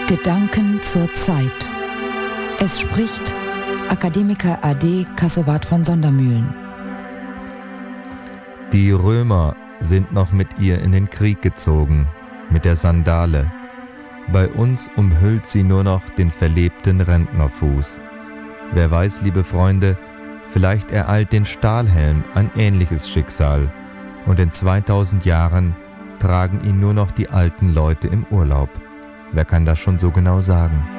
Gedanken zur Zeit. Es spricht Akademiker AD Kassowat von Sondermühlen. Die Römer sind noch mit ihr in den Krieg gezogen, mit der Sandale. Bei uns umhüllt sie nur noch den verlebten Rentnerfuß. Wer weiß, liebe Freunde, vielleicht ereilt den Stahlhelm ein ähnliches Schicksal und in 2000 Jahren tragen ihn nur noch die alten Leute im Urlaub. Wer kann das schon so genau sagen?